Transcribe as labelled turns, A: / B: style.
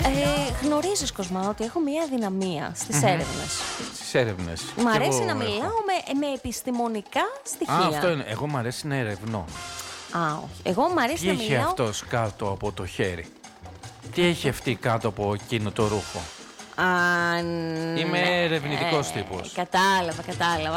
A: Γνωρίζεις, Κοσμά, ότι έχω μία αδυναμία στις έρευνες.
B: Στις έρευνες.
A: Μ' αρέσει να μιλάω με επιστημονικά στοιχεία.
B: Αυτό είναι. Εγώ μ' αρέσει να ερευνώ.
A: Όχι. Εγώ μ' αρέσει
B: Τι
A: να
B: έχει
A: μιλάω.
B: αυτός κάτω από το χέρι? Τι έχει αυτή κάτω από εκείνο το ρούχο? Είμαι ερευνητικός τύπος.
A: Κατάλαβα.